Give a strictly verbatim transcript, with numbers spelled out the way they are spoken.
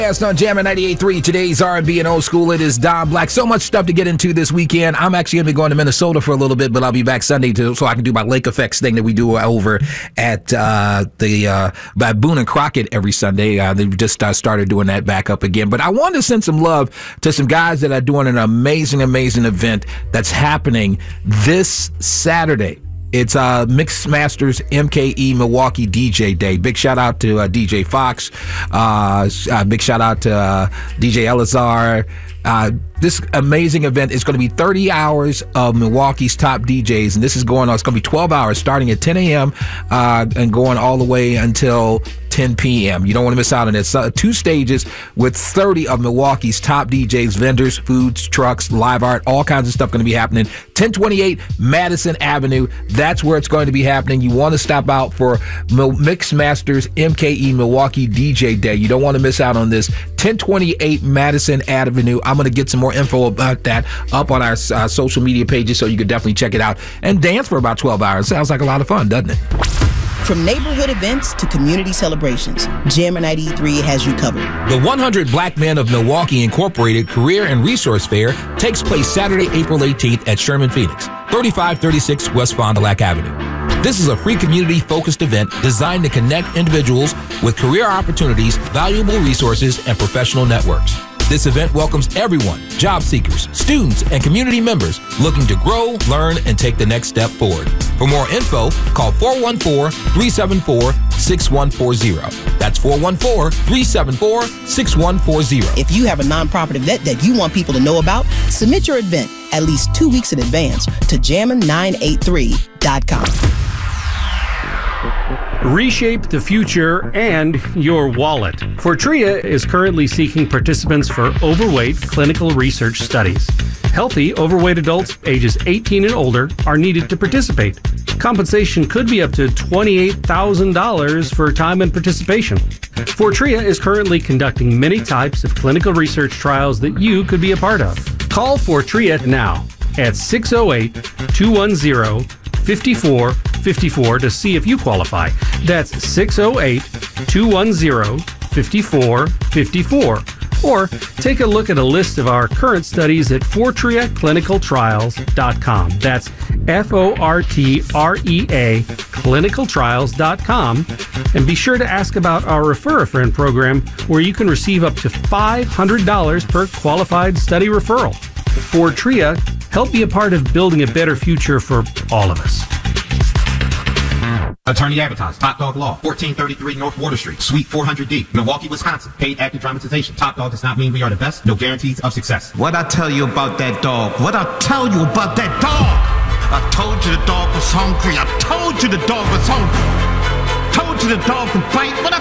Yes, on Jammin' ninety-eight point three, today's R and B and old school. It is Don Black. So much stuff to get into this weekend. I'm actually going to be going to Minnesota for a little bit, but I'll be back Sunday to, so I can do my Lake Effects thing that we do over at uh, the uh, by Boone and Crockett every Sunday. Uh, they've just uh, started doing that back up again. But I wanted to send some love to some guys that are doing an amazing, amazing event that's happening this Saturday. It's uh, Mix Masters M K E Milwaukee D J Day. Big shout out to uh, D J Fox. Uh, uh, big shout out to uh, D J Elazar. Uh, this amazing event is going to be thirty hours of Milwaukee's top D Js, and this is going on. It's going to be twelve hours starting at ten a.m. Uh, and going all the way until ten p.m. You don't want to miss out on it. Uh, two stages with thirty of Milwaukee's top D Js, vendors, foods, trucks, live art, all kinds of stuff going to be happening. ten twenty-eight Madison Avenue. That's where it's going to be happening. You want to stop out for Mix Masters M K E Milwaukee D J Day. You don't want to miss out on this. ten twenty-eight Madison Avenue. I'm going to get some more info about that up on our uh, social media pages, so you can definitely check it out and dance for about twelve hours. Sounds like a lot of fun, doesn't it? From neighborhood events to community celebrations, Jammin' ninety-eight point three has you covered. The one hundred Black Men of Milwaukee Incorporated Career and Resource Fair takes place Saturday, April eighteenth at Sherman Phoenix, thirty-five thirty-six West Fond du Lac Avenue. This is a free community-focused event designed to connect individuals with career opportunities, valuable resources, and professional networks. This event welcomes everyone, job seekers, students, and community members looking to grow, learn, and take the next step forward. For more info, call four one four, three seven four, six one four zero. That's four one four, three seven four, six one four zero. If you have a nonprofit event that you want people to know about, submit your event at least two weeks in advance to jammin nine eight three dot com. Reshape the future and your wallet. Fortrea is currently seeking participants for overweight clinical research studies. Healthy, overweight adults ages eighteen and older are needed to participate. Compensation could be up to twenty-eight thousand dollars for time and participation. Fortrea is currently conducting many types of clinical research trials that you could be a part of. Call Fortrea now at six oh eight, two one zero, five four five four to see if you qualify. That's six oh eight, two one zero, five four five four. Or take a look at a list of our current studies at fortrea clinical trials dot com. That's F O R T R E A clinical trials dot com. And be sure to ask about our Refer a Friend program, where you can receive up to five hundred dollars per qualified study referral. Fortrea, help be a part of building a better future for all of us. Attorney advertised. Top Dog Law. fourteen thirty-three North Water Street, Suite four hundred D, Milwaukee, Wisconsin. Paid active dramatization. Top Dog does not mean we are the best. No guarantees of success. What I tell you about that dog? What I tell you about that dog? I told you the dog was hungry. I told you the dog was hungry. Told you the dog could bite. What I